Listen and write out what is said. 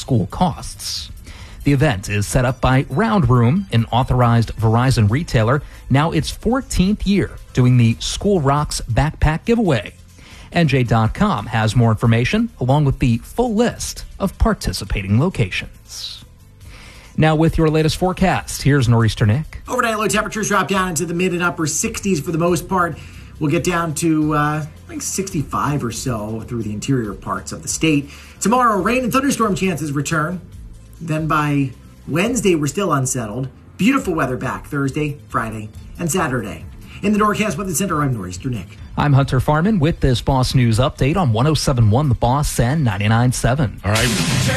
school costs. The event is set up by Round Room, an authorized Verizon retailer, now its 14th year doing the School Rocks backpack giveaway. NJ.com has more information along with the full list of participating locations. Now with your latest forecast, here's Nor'easter Nick. Overnight low temperatures drop down into the mid and upper 60s for the most part. We'll get down to 65 or so through the interior parts of the state. Tomorrow, rain and thunderstorm chances return. Then by Wednesday, we're still unsettled. Beautiful weather back Thursday, Friday, and Saturday. In the Norcast Weather Center, I'm Nor'easter Nick. I'm Hunter Farman with this Boss News Update on 107.1 The Boss and 99.7. All right.